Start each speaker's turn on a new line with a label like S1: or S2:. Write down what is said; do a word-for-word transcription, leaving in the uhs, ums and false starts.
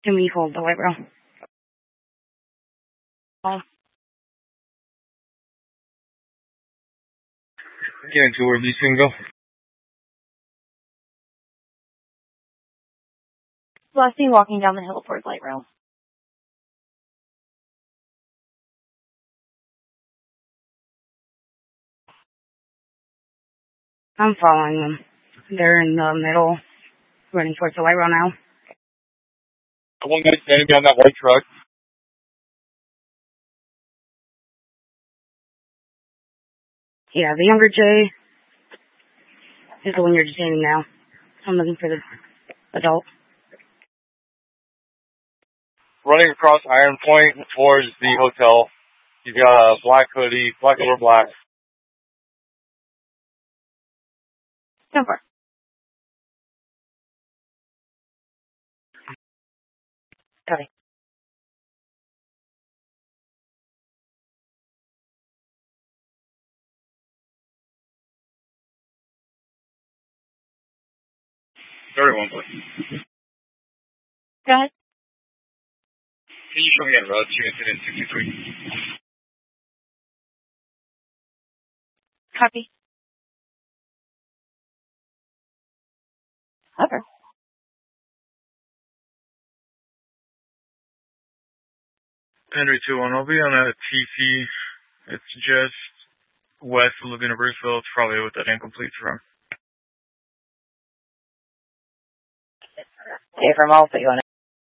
S1: Can we hold the white rail? Oh.
S2: Getting to where these can go.
S1: Last thing walking down the hill towards light rail. I'm following them. They're in the middle, running towards the light rail now.
S2: One guy standing behind that white truck.
S1: Yeah, the younger Jay is the one you're detaining now. I'm looking for the adult.
S2: Running across Iron Point towards the hotel. He's got a black hoodie, black over black.
S1: Go for it. Copy.
S2: thirty-one, please.
S1: Go ahead.
S2: Can you show me on road two incident sixty-three?
S1: Copy. Okay.
S2: Henry two one, I'll be on a T C. It's just west of Laguna Bruceville. It's probably what that incomplete from.
S1: Okay, from Alpha, you want